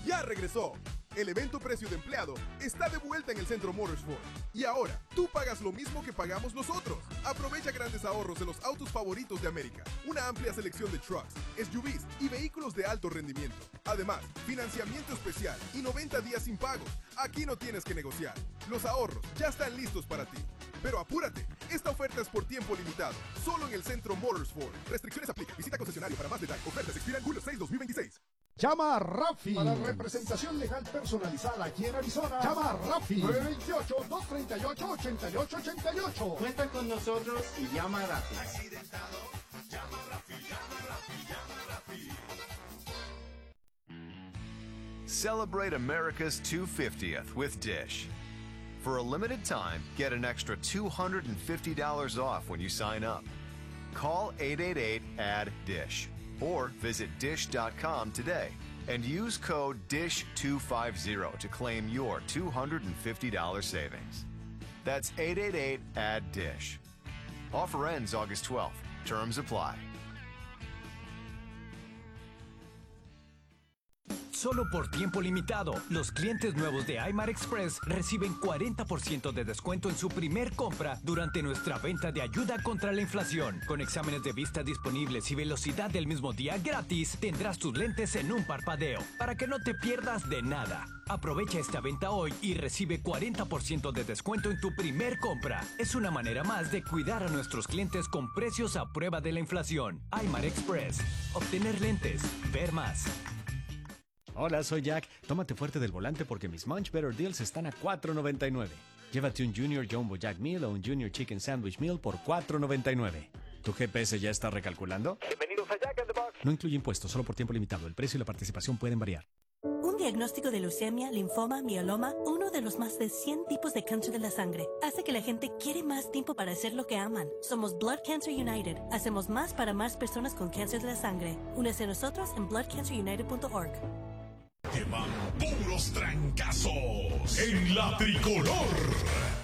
ya regresó. El evento Precio de Empleado está de vuelta en el Centro Motorsport. Y ahora, tú pagas lo mismo que pagamos nosotros. Aprovecha grandes ahorros de los autos favoritos de América. Una amplia selección de trucks, SUVs y vehículos de alto rendimiento. Además, financiamiento especial y 90 días sin pagos. Aquí no tienes que negociar. Los ahorros ya están listos para ti. Pero apúrate, esta oferta es por tiempo limitado, solo en el Centro Motorsport. Restricciones aplican. Visita concesionario para más detalles. Ofertas expiran julio 6, 2026. Llama a Rafi para representación legal personalizada aquí en Arizona. Llama a Rafi 928-238-8888. Cuenta con nosotros y llama a Rafi. Accidentado, llama a Rafi, llama a Rafi, llama a Rafi. Celebrate America's 250th with Dish. For a limited time, get an extra $250 off when you sign up. Call 888-ADD-DISH or visit dish.com today and use code DISH250 to claim your $250 savings. That's 888-ADD-DISH. Offer ends August 12th. Terms apply. Solo por tiempo limitado, los clientes nuevos de iMart Express reciben 40% de descuento en su primer compra durante nuestra venta de ayuda contra la inflación. Con exámenes de vista disponibles y velocidad del mismo día gratis, tendrás tus lentes en un parpadeo, para que no te pierdas de nada. Aprovecha esta venta hoy y recibe 40% de descuento en tu primer compra. Es una manera más de cuidar a nuestros clientes con precios a prueba de la inflación. iMart Express. Obtener lentes. Ver más. Hola, soy Jack. Tómate fuerte del volante porque mis Munch Better Deals están a $4.99. Llévate un Junior Jumbo Jack Meal o un Junior Chicken Sandwich Meal por $4.99. ¿Tu GPS ya está recalculando? Bienvenidos a Jack in the Box. No incluye impuestos, solo por tiempo limitado. El precio y la participación pueden variar. Un diagnóstico de leucemia, linfoma, mieloma, uno de los más de 100 tipos de cáncer de la sangre, hace que la gente quiere más tiempo para hacer lo que aman. Somos Blood Cancer United. Hacemos más para más personas con cáncer de la sangre. Únese a nosotros en bloodcancerunited.org. Que van puros trancazos en la tricolor.